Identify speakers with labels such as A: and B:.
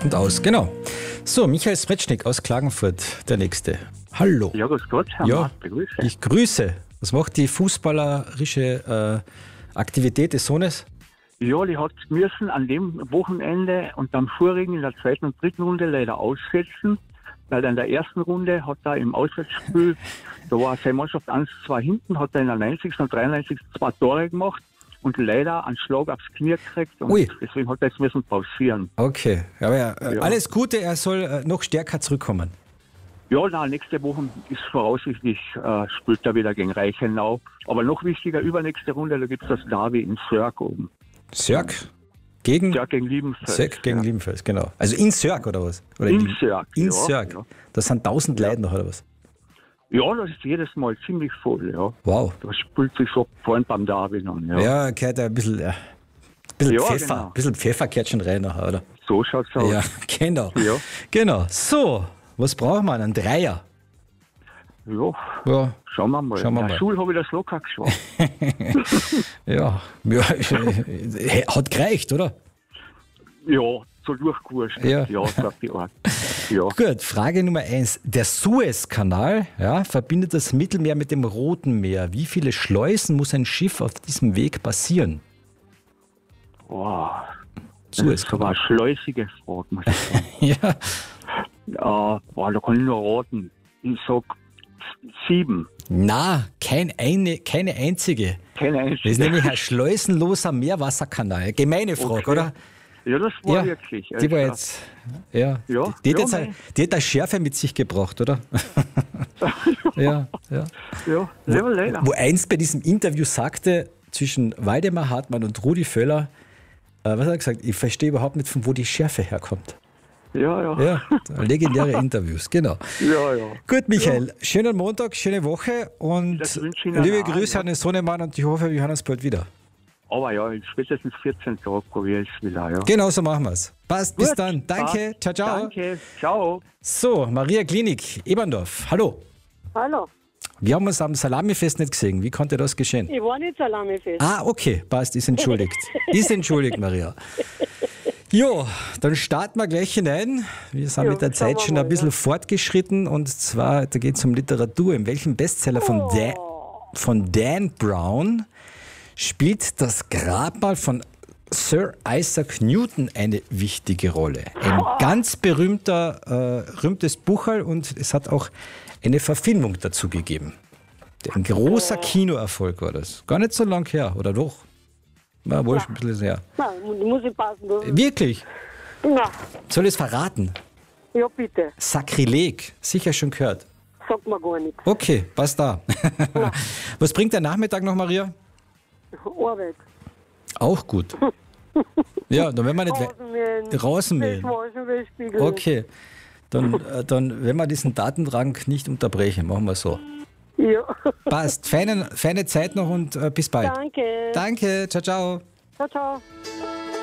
A: Und aus, genau. So, Michael Smetschnik aus Klagenfurt, der Nächste. Hallo.
B: Ja, grüß Gott, Herr Maas, begrüße.
A: Ich grüße. Was macht die fußballerische Aktivität des Sohnes?
B: Ja, die hat müssen an dem Wochenende und am vorigen in der zweiten und dritten Runde leider aussetzen, weil in der ersten Runde hat er im Auswärtsspiel, da war seine Mannschaft 1-2 hinten, hat er in der 90. und 93. 2 Tore gemacht und leider einen Schlag aufs Knie gekriegt und deswegen hat er jetzt müssen pausieren.
A: Okay, aber alles Gute, er soll noch stärker zurückkommen.
B: Ja, nächste Woche ist voraussichtlich, spielt er wieder gegen Reichenau. Aber noch wichtiger, übernächste Runde, da gibt es das Derby in Sörg oben.
A: Sörg? Gegen
B: Liebenfels.
A: Sörg gegen Liebenfels, genau. Also in Sörg oder was? Oder
B: in Sörg.
A: In Sörg. Ja. Das sind 1000 Leute noch, oder was?
B: Ja, das ist jedes Mal ziemlich voll, ja.
A: Wow.
B: Das spült sich schon vorhin beim Derby an, ja.
A: Ja, gehört ein bisschen, Pfeffer. Genau. Ein bisschen Pfeffer gehört schon rein nachher, oder?
B: So schaut's aus.
A: Ja, genau.
B: Ja.
A: Genau. So, was brauchen wir? Einen Dreier?
B: Ja. Schauen wir mal. In der Schule habe ich das locker geschafft.
A: ja, hat gereicht, oder?
B: Ja, so durchgewurscht. Ja, sagt die Art. Ja.
A: Gut, Frage Nummer 1. Der Suezkanal verbindet das Mittelmeer mit dem Roten Meer. Wie viele Schleusen muss ein Schiff auf diesem Weg passieren?
B: Boah, das ist aber eine schleusige Frage, muss ich sagen.
A: Ja.
B: Da kann ich nur raten. Ich sag 7.
A: Na, keine einzige.
B: Keine einzige.
A: Das ist nämlich ein schleusenloser Meerwasserkanal. Gemeine Frage, oder?
B: Ja, das war wirklich.
A: Die war jetzt, die hat eine Schärfe mit sich gebracht, oder? Ja,
B: leider.
A: Wo eins bei diesem Interview sagte, zwischen Waldemar Hartmann und Rudi Völler, was hat er gesagt? Ich verstehe überhaupt nicht, von wo die Schärfe herkommt. Ja, legendäre Interviews, genau.
B: Ja.
A: Gut, Michael, schönen Montag, schöne Woche und liebe Grüße an den Sohnemann und ich hoffe, wir hören uns bald wieder.
B: Aber ja, in spätestens 14 Tagen probiere ich es wieder. Ja.
A: Genau so machen wir es. Passt, bis dann. Danke, ciao.
B: Danke, ciao.
A: So, Maria Klinik, Eberndorf, hallo.
C: Hallo.
A: Wir haben uns am Salamifest nicht gesehen. Wie konnte das geschehen?
C: Ich war nicht Salamifest.
A: Okay, passt, ist entschuldigt. Ist entschuldigt, Maria. Jo, dann starten wir gleich hinein. Wir sind mit der Zeit schon ein bisschen fortgeschritten und zwar, da geht es um Literatur. In welchem Bestseller von Dan Brown spielt das Grabmal von Sir Isaac Newton eine wichtige Rolle? Ein ganz berühmtes Bucherl und es hat auch eine Verfilmung dazu gegeben. Ein großer Kinoerfolg war das. Gar nicht so lang her, oder doch? Na, wohl schon ein bisschen her.
C: Nein, muss ich passen.
A: Wirklich?
C: Na.
A: Soll ich es verraten?
C: Ja, bitte.
A: Sakrileg, sicher schon gehört.
C: Sagt mir gar nichts.
A: Okay, passt da. Was bringt der Nachmittag noch, Maria?
C: Arbeit.
A: Auch gut. Ja, dann wenn wir nicht Rasenmähen. Okay, dann wenn wir diesen Datendrang nicht unterbrechen, machen wir so.
C: Ja.
A: Passt. Feine Zeit noch und bis bald.
C: Danke.
A: Danke. Ciao, ciao.
C: Ciao.